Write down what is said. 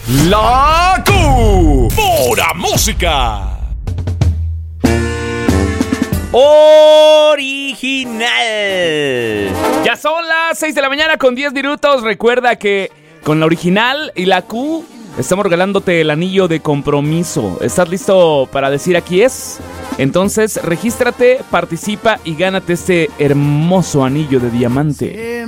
La Pura Música original. Ya son las 6 de la mañana con 10 minutos. Recuerda que con la original y la Q estamos regalándote el anillo de compromiso. ¿Estás listo para decir aquí es? Entonces regístrate, participa y gánate este hermoso anillo de diamante.